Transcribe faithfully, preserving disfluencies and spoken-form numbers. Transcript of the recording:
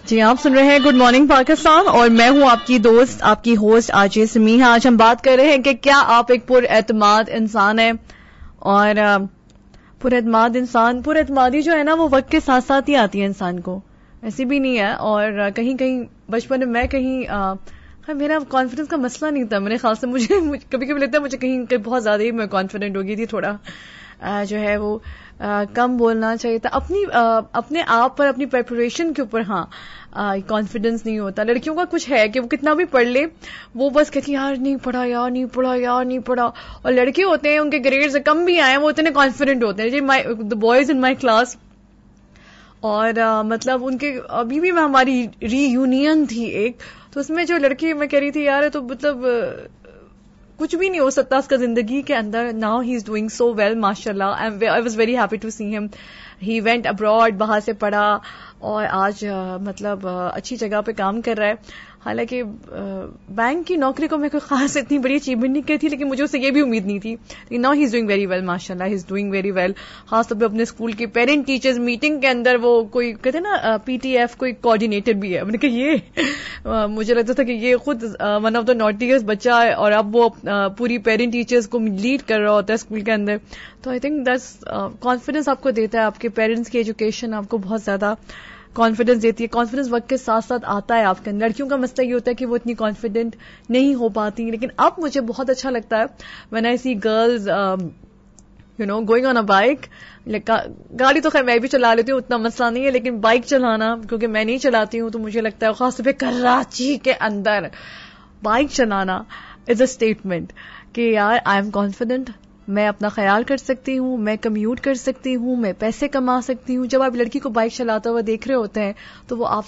जी, आप सुन रहे हैं गुड मॉर्निंग पाकिस्तान और मैं हूं आपकी दोस्त, आपकी होस्ट आरजे समीहा। आज हम बात कर रहे हैं कि क्या आप एक पुरएतमाद इंसान हैं। और पुरएतमाद इंसान, पुरएतमादी जो है ना वो वक्त के साथ साथ ही आती है इंसान को, ऐसी भी नहीं है। और कहीं कहीं बचपन में मैं कहीं आ, मेरा कॉन्फिडेंस का मसला नहीं था मेरे ख्याल से। मुझे, मुझे कभी कभी लगता है मुझे कहीं, कहीं बहुत ज्यादा ही मैं कॉन्फिडेंट हो गई थी। थोड़ा आ, जो है वो आ, कम बोलना चाहिए था अपनी आ, अपने आप पर, अपनी प्रिपरेशन के ऊपर। हाँ, कॉन्फिडेंस नहीं होता। लड़कियों का कुछ है कि वो कितना भी पढ़ ले, वो बस कहती है यार नहीं पढ़ा, यार नहीं पढ़ा, यार नहीं पढ़ा। और लड़के होते हैं उनके ग्रेड्स कम भी आए, वो इतने कॉन्फिडेंट होते हैं। जी, my the boys in my class, और आ, मतलब उनके अभी भी मैं, हमारी रीयूनियन थी एक, तो उसमें जो लड़की मैं कह रही थी यार तो मतलब आ, कुछ भी नहीं हो सकता उसका जिंदगी के अंदर। Now he is doing so well माशाल्लाह। आई I was very happy to see him. He went abroad, बाहर से पढ़ा और आज आ, मतलब आ, अच्छी जगह पे काम कर रहा है। हालांकि बैंक की नौकरी को मैं कोई खास इतनी बड़ी अचीवमेंट नहीं कहती, लेकिन मुझे उससे ये भी उम्मीद नहीं थी। लेकिन now he is doing very well माशाल्लाह, he is doing very well. खासतौर पर अपने स्कूल की पेरेंट टीचर्स मीटिंग के अंदर वो कोई कहते हैं ना पीटीएफ कोई कोऑर्डिनेटर भी है। मैंने कहा ये आ, मुझे लगता था कि ये खुद वन ऑफ द नॉटीएस्ट बच्चा है और अब वो आ, पूरी पेरेंट टीचर्स को लीड कर रहा होता है स्कूल के अंदर। तो आई थिंक दैट्स कॉन्फिडेंस आपको देता है, आपके पेरेंट्स की एजुकेशन आपको बहुत ज्यादा कॉन्फिडेंस देती है। कॉन्फिडेंस वक्त के साथ साथ आता है आपके अंदर। लड़कियों का मसला ये होता है कि वो इतनी कॉन्फिडेंट नहीं हो पाती, लेकिन अब मुझे बहुत अच्छा लगता है when I C girls you know going on a bike. गाड़ी तो खैर मैं भी चला लेती हूँ, उतना मसला नहीं है, लेकिन बाइक चलाना क्योंकि मैं नहीं चलाती हूँ, तो मुझे लगता है खासतौर पर कराची के अंदर बाइक चलाना इज अ स्टेटमेंट कि यार आई एम कॉन्फिडेंट, मैं अपना ख्याल कर सकती हूँ, मैं कम्यूट कर सकती हूँ, मैं पैसे कमा सकती हूँ। जब आप लड़की को बाइक चलाता हुआ देख रहे होते हैं तो वो आप